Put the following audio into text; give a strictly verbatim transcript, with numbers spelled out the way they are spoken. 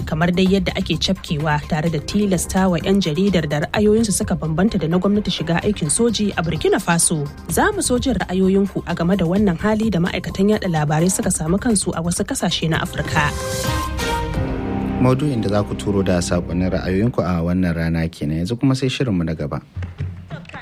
kamar dai yadda ake cafkewa tare da tilasta wa 'yan jaridar da ra'ayoyinsu suka bambanta da na gwamnati shiga aikin soji a Burkina Faso. Za mu so jin ra'ayoyinku a game da wannan hali da ma'aikatan yada labarai suka samu kansu a wasu kasashe na Afirka. Maudu'in da za ku turo da saƙonnin ra'ayoyinku a wannan rana kenan, yanzu kuma sai shirinmu na gaba.